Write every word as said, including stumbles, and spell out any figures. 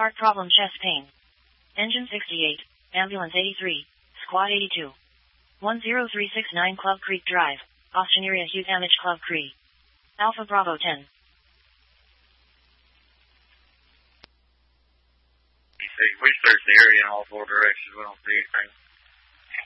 Heart problem, chest pain. Engine sixty-eight, ambulance eighty-three, squad eighty-two. one zero three six nine Club Creek Drive, Austin area Hugh Damage Club Creek. Alpha Bravo ten. We searched the area in all four directions. We don't see anything.